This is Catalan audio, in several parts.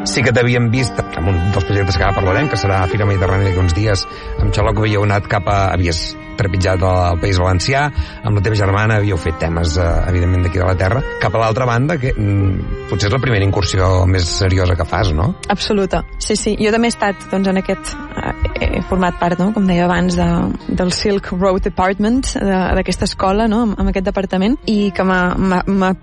sí que t'havíem vist en un dels projectes que ara parlarem, que serà Fira Mediterrània d'aquí uns dies, amb Xaloc havíeu anat havies trepitjat al País Valencià, amb la teva germana havíeu fet temes, evidentment, d'aquí de la terra, cap a l'altra banda, que potser és la primera incursió més seriosa que fas, no? Absoluta, sí. Jo també he estat, doncs, en aquest... he format part, no?, com deia abans, del Silk Road Department, d'aquesta escola, no?, amb aquest departament, i que m'ha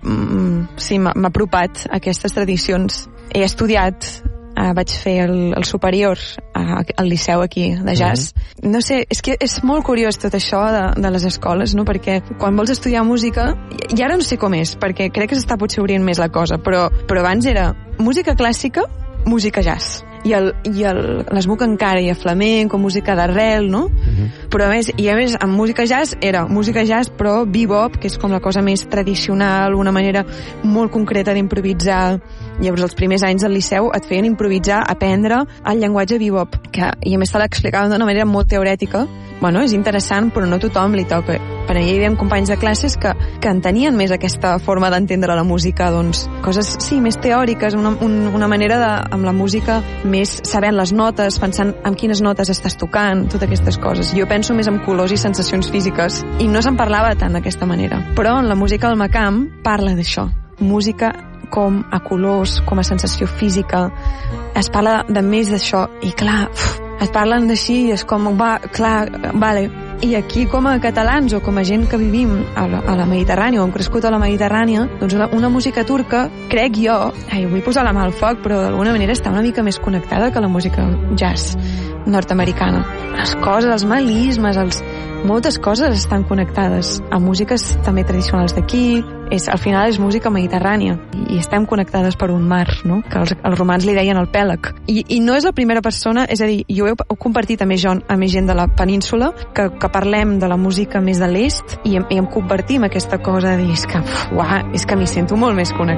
apropat a aquestes tradicions. He estudiat, vaig fer el superior al Liceu aquí de jazz. No sé, és que és molt curiós tot això de les escoles, no? Perquè quan vols estudiar música, i ara no sé com és, perquè crec que s'està potser obrint més la cosa, però abans era música clàssica, música jazz. I l'esmuc encara hi ha flamenco, música d'arrel, no? Però a més, amb música jazz era música jazz però bebop, que és com la cosa més tradicional, una manera molt concreta d'improvisar. Llavors els primers anys del Liceu et feien improvisar, aprendre el llenguatge bebop, i a més te l'explicaven d'una manera molt teorètica. Bueno, és interessant, però no tothom li toca. Per allà hi havia companys de classes que entenien més aquesta forma d'entendre la música, doncs, coses, sí, més teòriques, una manera amb la música més sabent les notes, pensant en quines notes estàs tocant, totes aquestes coses. Jo penso més en colors i sensacions físiques, i no se'n parlava tant d'aquesta manera. Però en la música del Macam parla d'això. Música com a colors, com a sensació física. Es parla de més d'això, i clar, es parlen d'així i és com, vale. I aquí com a catalans o com a gent que vivim a la Mediterrània o hem crescut a la Mediterrània, doncs una música turca, crec jo, vull posar la mà al foc, però d'alguna manera està una mica més connectada que la música jazz nord-americana. Les coses, els melismes, moltes coses estan connectades a músiques també tradicionals d'aquí. Al final és música mediterrània i estem connectades per un mar, no? Que els romans li deien el pèlag. I no és la primera persona, és a dir, jo he compartit amb més gent de la península que parlem de la música més de l'est i em convertim en aquesta cosa de dir, és que m'hi sento molt més connectada.